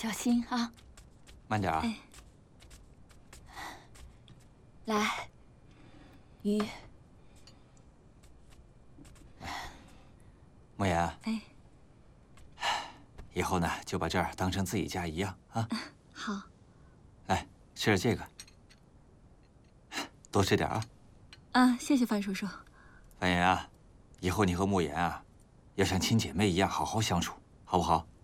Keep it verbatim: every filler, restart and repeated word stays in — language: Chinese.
小心啊！ 慢点啊！ 哎，来，鱼。 莫言， 哎， 以后呢就把这儿当成自己家一样啊。 好。 来，吃点这个，多吃点啊。 啊，谢谢范叔叔。 范言啊，以后你和莫言啊，要像亲姐妹一样好好相处，好不好？